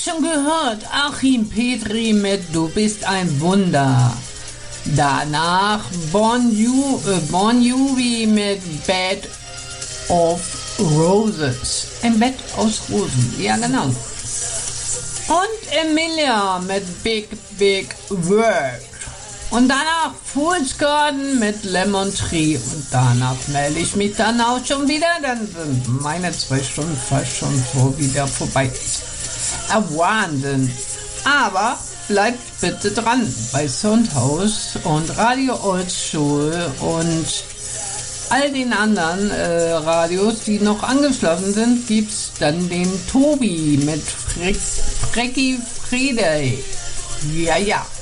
schon gehört, Achim Petri mit Du bist ein Wunder. Danach Bon Jovi mit Bed of Roses. Ein Bett aus Rosen, ja genau. Und Emilia mit Big Big World. Und danach Fool's Garden mit Lemon Tree. Und danach melde ich mich dann auch schon wieder. Dann sind meine 2 Stunden fast schon wieder vorbei. Wahnsinn. Aber bleibt bitte dran bei Soundhouse und Radio Oldschool und all den anderen Radios, die noch angeschlossen sind, gibt's dann den Tobi mit Frecki Friday. Ja, ja.